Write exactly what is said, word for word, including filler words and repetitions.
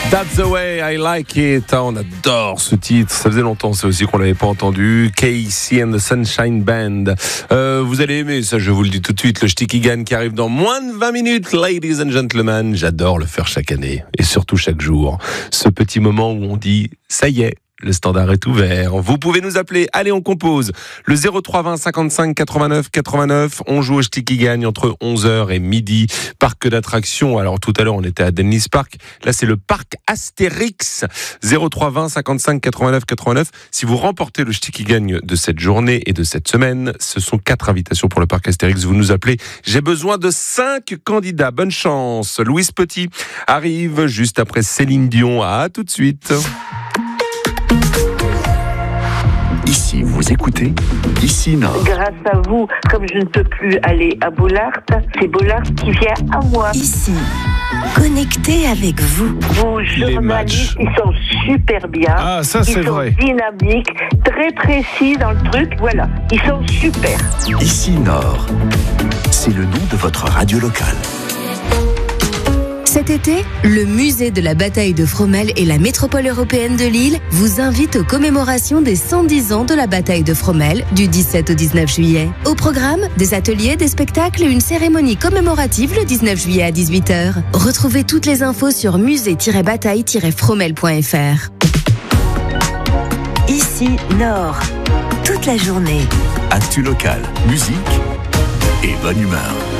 That's the way I like it. On adore ce titre. Ça faisait longtemps, c'est aussi qu'on l'avait pas entendu. Casey and the Sunshine Band. Euh, vous allez aimer ça, je vous le dis tout de suite. Le Shtikigan qui arrive dans moins de vingt minutes. Ladies and gentlemen, j'adore le faire chaque année. Et surtout chaque jour. Ce petit moment où on dit, ça y est. Le standard est ouvert. Vous pouvez nous appeler. Allez, on compose. Le zéro trois vingt cinquante-cinq quatre-vingt-neuf quatre-vingt-neuf. On joue au Shtikigan entre onze heures et midi. Parc d'attractions. Alors, tout à l'heure, on était à Dennis Park. Là, c'est le parc Astérix. zéro trois vingt cinquante-cinq quatre-vingt-neuf quatre-vingt-neuf. Si vous remportez le Shtikigan de cette journée et de cette semaine, ce sont quatre invitations pour le parc Astérix. Vous nous appelez. J'ai besoin de cinq candidats. Bonne chance. Louise Petit arrive juste après Céline Dion. À tout de suite. Ici, vous écoutez Ici Nord. Grâce à vous, comme je ne peux plus aller à Bollaert, c'est Bollaert qui vient à moi. Ici, connecté avec vous. Vos journalistes, ils sont super bien. Ah, ça c'est ils sont vrai. dynamiques, très précis dans le truc. Voilà, ils sont super. Ici Nord, c'est le nom de votre radio locale. Cet été, le musée de la bataille de Fromelles et la métropole européenne de Lille vous invitent aux commémorations des cent dix ans de la bataille de Fromelles du dix-sept au dix-neuf juillet. Au programme, des ateliers, des spectacles et une cérémonie commémorative le dix-neuf juillet à dix-huit heures. Retrouvez toutes les infos sur musée tiret bataille tiret fromelles point f r. Ici Nord, toute la journée. Actu locale, musique et bonne humeur.